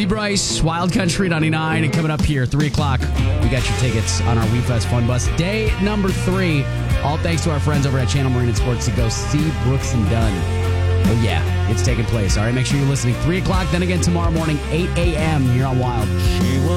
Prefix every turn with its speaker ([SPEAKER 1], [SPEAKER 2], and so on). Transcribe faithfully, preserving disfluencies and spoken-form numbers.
[SPEAKER 1] Lee Bryce, Wild Country ninety-nine, and coming up here, three o'clock, we got your tickets on our WeFest Fun Bus. Day number three, all thanks to our friends over at Channel Marine and Sports to go see Brooks and Dunn. Oh, yeah, it's taking place. All right, make sure you're listening. three o'clock, then again tomorrow morning, eight a.m. here on Wild.